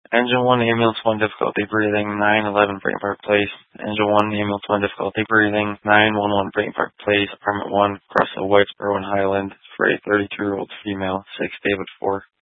Engine 1, ambulance 1, difficulty breathing, 911 Brayton Park Place. Engine 1, ambulance 1, difficulty breathing, 911 Brayton Park Place, apartment 1, Cresswell, Whitesboro, and Highland, for a 32-year-old female, 6 David 4.